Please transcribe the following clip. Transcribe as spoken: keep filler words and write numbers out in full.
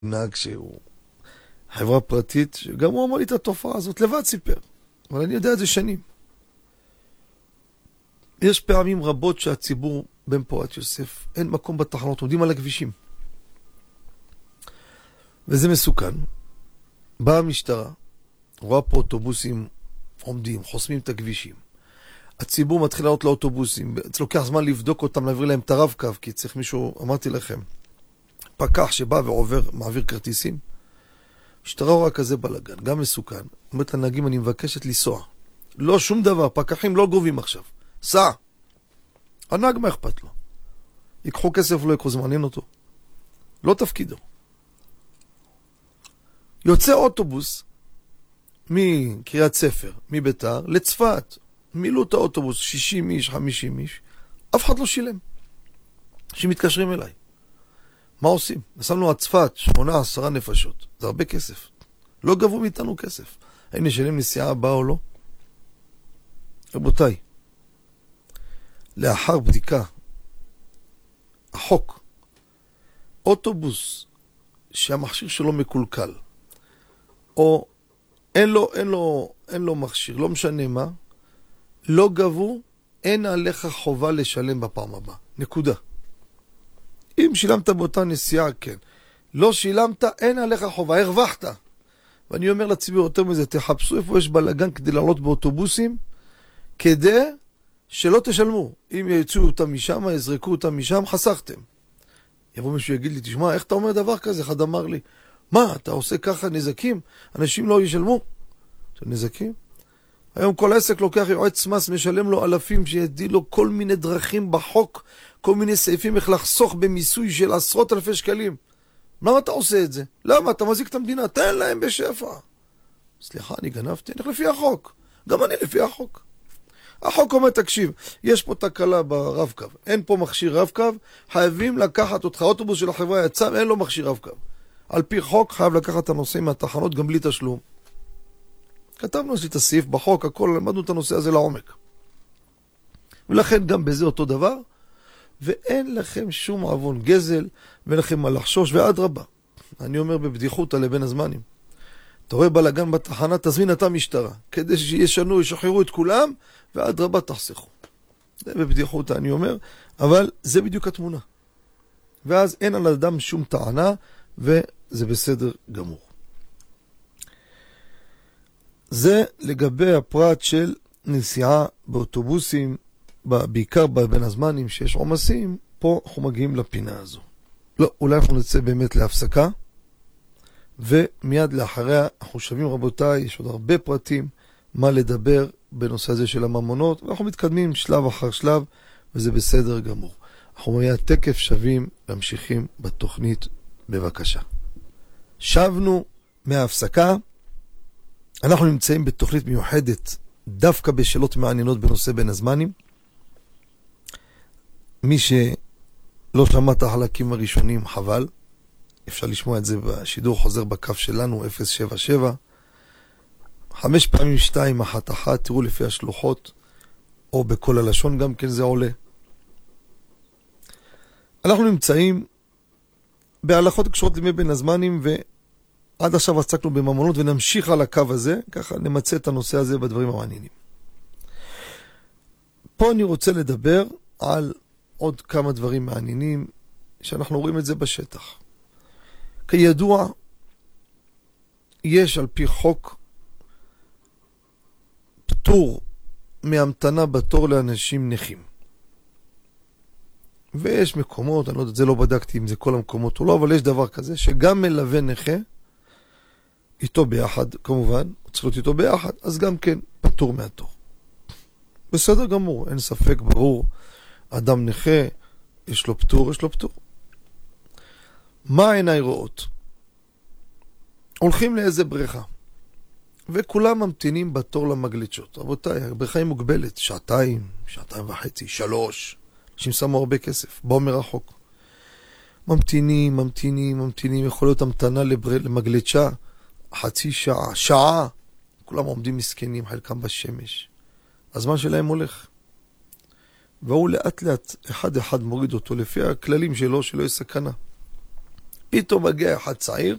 נהג שהוא חברה פרטית, שגם הוא אמר לי את התופעה הזאת, לבד סיפר. אבל אני יודע את זה שנים. יש פעמים רבות שהציבור בן פורת יוסף, אין מקום בתחנות, עומדים על הכבישים. וזה מסוכן. באה המשטרה, רואה פה אוטובוסים עומדים, חוסמים את הכבישים. הציבור מתחיל לעלות לאוטובוסים, זה לוקח זמן לבדוק אותם, להעביר להם את הרב קו, כי צריך מישהו, אמרתי לכם, פקח שבא ועובר, מעביר כרטיסים. משטרה רואה כזה בלגן, גם מסוכן. אומרת לנהגים, אני מבקשת לנסוע. לא שום דבר, פקחים לא גובים עכשיו. סע. הנהג מה אכפת לו? ייקחו כסף לא יקחו, זה מעניין אותו. לא תפקידו. יוצא אוטובוס מקריית ספר, מביתר, לצפת. מילאו את האוטובוס, שישים איש, חמישים איש. אף אחד לא שילם. שמתקשרים אליי. מה עושים? נסענו עד צפת, שמונה, עשרה נפשות. זה הרבה כסף. לא גבו מאיתנו כסף. האם נשלם נסיעה הבאה או לא? רבותיי, לאחר בדיקה, החוק, אוטובוס שהמכשיר שלו מקולקל, או אין לו, אין לו, אין לו מכשיר, לא משנה מה, לא גבו, אין עליך חובה לשלם בפעם הבאה. נקודה. אם שילמת באותה נסיעה, כן. לא שילמת, אין עליך חובה, הרווחת. ואני אומר לציבור יותר מזה, תחפשו איפה יש בלגן כדי לעלות באוטובוסים, כדי שלא תשלמו. אם יצאו אותם משם, יזרקו אותם משם, חסכתם. יבוא מישהו יגיד לי, תשמע, איך אתה אומר דבר כזה? אחד אמר לי, מה, אתה עושה ככה נזקים? אנשים לא ישלמו? נזקים? היום כל עסק לוקח יועץ מס, משלם לו אלפים, שידעי לו כל מיני דרכים בחוק, כל מיני סעיפים, איך לחסוך במיסוי של עשרות אלפי שקלים. למה אתה עושה את זה? למה? אתה מזיק את המדינה, תן להם בשפע. סליחה, אני גנבתי, אני לפי החוק. גם אני לפי החוק. החוק אומר, תקשיב, יש פה תקלה ברב קו, אין פה מכשיר רב קו, חייבים לקחת אותך, אוטובוס של החברה יצא, אין לו מכשיר רב קו. על פי חוק חייב לקחת את הנושא מהתחנות גם בלי תשלום. כתבנו את הסעיף בחוק, הכל, למדנו את הנושא הזה לעומק. ולכן גם בזה אותו דבר, ואין לכם שום עוון גזל, ואין לכם מה לחשוש, ועד רבה. אני אומר בבדיחותא לבין הזמנים. אתה רואה בלגן בתחנה, תזמין אתה משטרה, כדי שישנו, ישחררו את כולם, ועד רבה תחסכו. זה בבדיחותא אני אומר, אבל זה בדיוק התמונה. ואז אין על אדם שום טענה, וזה בסדר גמור. זה לגבי הפרט של נסיעה באוטובוסים, בעיקר בין הזמנים שיש עומסים, פה אנחנו מגיעים לפינה הזו. לא, אולי אנחנו נצא באמת להפסקה, ומיד לאחריה אנחנו שווים רבותיי, יש עוד הרבה פרטים מה לדבר בנושא הזה של הממונות, ואנחנו מתקדמים שלב אחר שלב, וזה בסדר גמור. אנחנו מיד תקף שווים, ממשיכים בתוכנית, בבקשה. שבנו מההפסקה, אנחנו נמצאים בתוכנית מיוחדת, דווקא בשאלות מעניינות בנושא בין הזמנים. מי שלא שמע את החלקים הראשונים, חבל. אפשר לשמוע את זה בשידור חוזר בקו שלנו, אפס שבע שבע. חמש פעמים שתיים, אחת אחת, תראו לפי השלוחות, או בכל הלשון גם כן זה עולה. אנחנו נמצאים בהלכות קשורות לימי בין הזמנים, ו... עד עכשיו עסקנו בממונות ונמשיך על הקו הזה, ככה נמצא את הנושא הזה בדברים המעניינים. פה אני רוצה לדבר על עוד כמה דברים מעניינים, שאנחנו רואים את זה בשטח. כידוע, יש על פי חוק פטור מהמתנה בתור לאנשים נכים. ויש מקומות, אני לא יודע, זה לא בדקתי אם זה כל המקומות או לא, אבל יש דבר כזה, שגם מלווה נכה, איתו ביחד, כמובן, צריך להיות איתו ביחד, אז גם כן פטור מהתור. בסדר גמור, אין ספק, ברור, אדם נכה, יש לו פטור, יש לו פטור. מה עיניי רואות? הולכים לאיזה בריכה, וכולם ממתינים בתור למגלצ'ות. רבותיי, הבריכה היא מוגבלת, שעתיים, שעתיים וחצי, שלוש, אנשים שמו הרבה כסף, באו מרחוק. ממתינים, ממתינים, ממתינים, יכול להיות המתנה למגלצ'ה, חצי שעה, שעה, כולם עומדים מסכנים, חלקם בשמש. הזמן שלהם הולך. והוא לאט לאט, אחד אחד מוריד אותו, לפי הכללים שלו, שלא יש סכנה. פתאום מגיע אחד צעיר,